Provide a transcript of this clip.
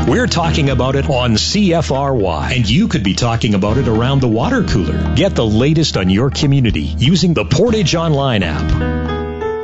We're talking about it on CFRY, and you could be talking about it around the water cooler. Get the latest on your community using the Portage Online app.